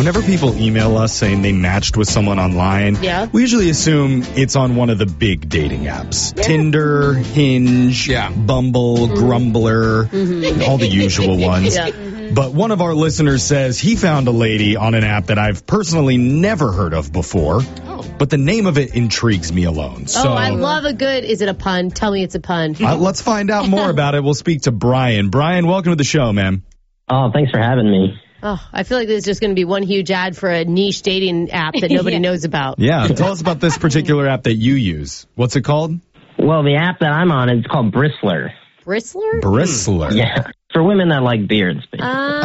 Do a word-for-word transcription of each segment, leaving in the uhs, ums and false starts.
Whenever people email us saying they matched with someone online, yeah. we usually assume it's on one of the big dating apps. Yeah. Tinder, Hinge, yeah. Bumble, mm-hmm. Grumbler, mm-hmm. all the usual ones. Yeah. Mm-hmm. But one of our listeners says he found a lady on an app that I've personally never heard of before. Oh. But the name of it intrigues me alone. So, oh, I love a good, is it a pun? Tell me it's a pun. Uh, let's find out more about it. We'll speak to Brian. Brian, welcome to the show, man. Oh, thanks for having me. Oh, I feel like there's just going to be one huge ad for a niche dating app that nobody yeah. knows about. Yeah, tell us about this particular app that you use. What's it called? Well, the app that I'm on is called Bristler. Bristler? Bristler. Yeah, for women that like beards. Basically. Uh,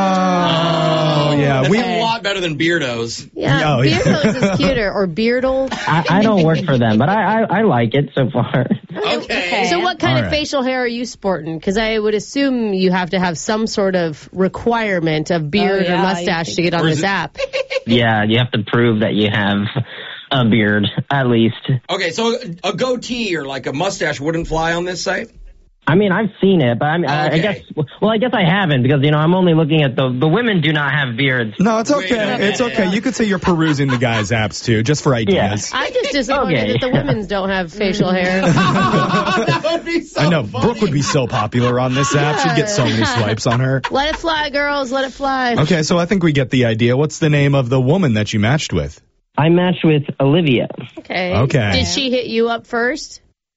oh, yeah. That's we a lot better than Beardos. Yeah, oh, yeah. Beardos is cuter, or Beardle. I, I don't work for them, but I, I, I like it so far. Okay. So what kind All of right. facial hair are you sporting? Because I would assume you have to have some sort of requirement of beard Oh, yeah, or mustache to get on Or is this it- app. Yeah, you have to prove that you have a beard, at least. Okay, so a goatee or like a mustache wouldn't fly on this site? I mean, I've seen it, but I mean, I, I Okay. guess, well, I guess I haven't because, you know, I'm only looking at the, the women do not have beards. No, it's Wait a okay. minute. It's okay. You could say you're perusing the guys' apps, too, just for ideas. I'm just disappointed Okay. that the women's don't have facial hair. That would be so I know. funny. Brooke would be so popular on this app. She'd get so many swipes on her. Let it fly, girls. Let it fly. Okay, so I think we get the idea. What's the name of the woman that you matched with? I matched with Olivia. Okay. Okay. Did she hit you up first?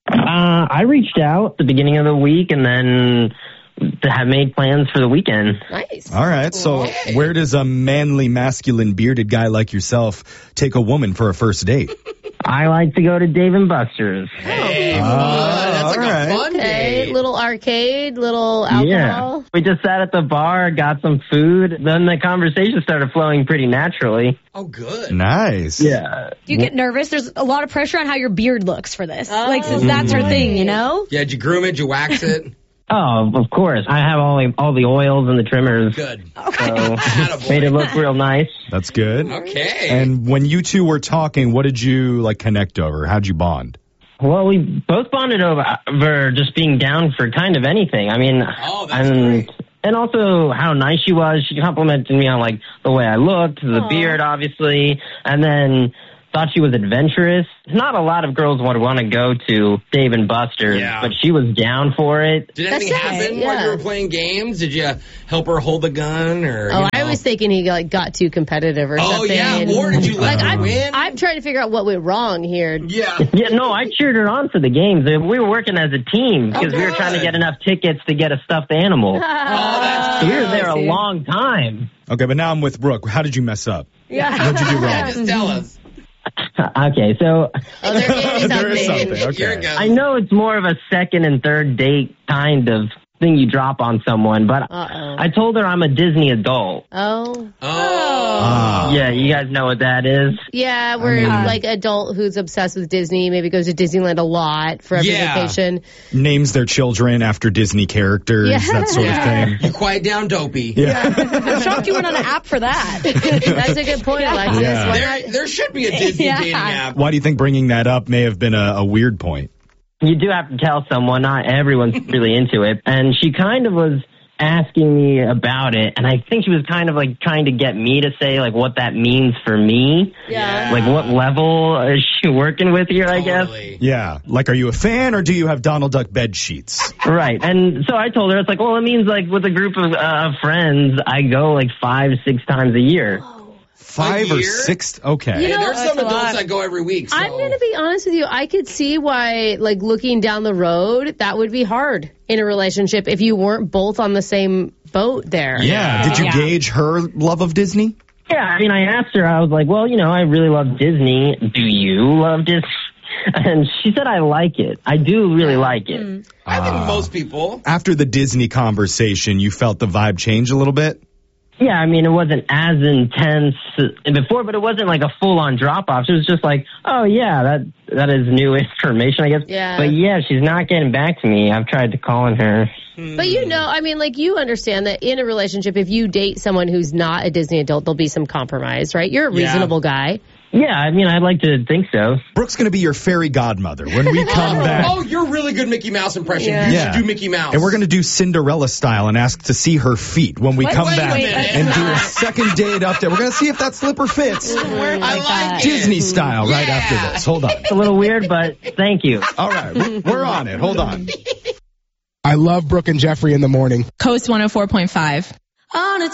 Uh, I reached out at the beginning of the week and then to have made plans for the weekend. Nice. All right, so Okay. where does a manly, masculine, bearded guy like yourself take a woman for a first date? I like to go to Dave and Buster's. Hey, Oh, fun. That's like all right. a fun Okay, date. little arcade, little alcohol. Yeah. We just sat at the bar, got some food, then the conversation started flowing pretty naturally. Oh, good. Nice. Yeah. Do you get nervous? There's a lot of pressure on how your beard looks for this. Oh, like, since that's her thing, you know? Yeah, did you groom it? Did you wax it? Oh, of course. I have all the, all the oils and the trimmers. Good. So Attaboy. made it look real nice. That's good. Okay. And when you two were talking, what did you, like, connect over? How'd you bond? Well, we both bonded over, over just being down for kind of anything. I mean, Oh, that's and, great. and also how nice she was. She complimented me on, like, the way I looked, the Aw. beard, obviously, and then thought she was adventurous. Not a lot of girls would want to go to Dave and Buster's, Yeah. but she was down for it. Did anything That's nice, happen yeah. while you were playing games? Did you help her hold the gun? Or, Oh, you I know? was thinking he like got too competitive or Oh, something. yeah, or did you let like her I'm, win? I'm trying to figure out what went wrong here. Yeah. Yeah, no, I cheered her on for the games. We were working as a team because we were good. trying to get enough tickets to get a stuffed animal. Oh, that's So we were cute. there a see. long time. Okay, but now I'm with Brooke. How did you mess up? Yeah. What'd you do wrong? Just tell us. Okay, so Oh, there is There is something. something. Okay. Here it goes. I know it's more of a second and third date kind of thing you drop on someone, but Uh-oh. I told her I'm a Disney adult. Oh. Oh. Ah. Yeah, you guys know what that is. Yeah, we're mean- like adult who's obsessed with Disney, maybe goes to Disneyland a lot for every Yeah. vacation. Names their children after Disney characters, Yeah. that sort of thing. You quiet down, Dopey. Yeah. I'm shocked you went on an app for that. That's a good point, Alexis. Yeah. Why There, not? there should be a Disney Yeah. dating app. Why do you think bringing that up may have been a, a weird point? You do have to tell someone, not everyone's really into it. And she kind of was asking me about it, and I think she was kind of like trying to get me to say like what that means for me. Yeah. Like what level is she working with here, I guess? Totally. Yeah. Like, are you a fan or do you have Donald Duck bed sheets? Right. And so I told her, it's like, well, it means like with a group of uh, friends, I go like five, six times a year. Five or year? six? Okay. Hey, You know, there's some that's a adults lot. that go every week. So. I'm going to be honest with you. I could see why, like, looking down the road, that would be hard in a relationship if you weren't both on the same boat there. yeah. Did you Yeah. gauge her love of Disney? Yeah, I mean, I asked her, I was like, well, you know, I really love Disney. Do you love Disney? And she said, I like it. I do really like it. I think Ah. most people. After the Disney conversation, you felt the vibe change a little bit? Yeah, I mean, it wasn't as intense before, but it wasn't like a full-on drop-off. It was just like, oh, yeah, that that is new information, I guess. Yeah. But, yeah, she's not getting back to me. I've tried to call her. But you know, I mean, like, you understand that in a relationship, if you date someone who's not a Disney adult, there'll be some compromise, right? You're a Yeah. reasonable guy. Yeah, I mean, I'd like to think so. Brooke's going to be your fairy godmother when we come back. Oh, you're a really good Mickey Mouse impression. Yeah. You Yeah. should do Mickey Mouse. And we're going to do Cinderella style and ask to see her feet when we What? come Wait a back minute. and do a second date update. We're going to see if that slipper fits. I like it. Disney style right Yeah. after this. Hold on. It's a little weird, but thank you. All right. We're on it. Hold on. I love Brooke and Jeffrey in the morning. Coast one oh four point five. On a